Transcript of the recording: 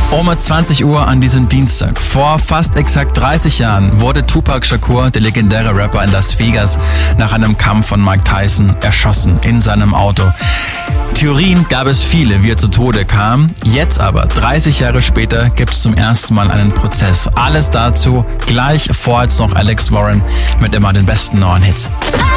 Um 20 Uhr an diesem Dienstag, vor fast exakt 30 Jahren, wurde Tupac Shakur, der legendäre Rapper, in Las Vegas nach einem Kampf von Mike Tyson erschossen in seinem Auto. Theorien gab es viele, wie er zu Tode kam. Jetzt aber, 30 Jahre später, gibt es zum ersten Mal einen Prozess. Alles dazu gleich, vor jetzt noch Alex Warren mit immer den besten neuen Hits.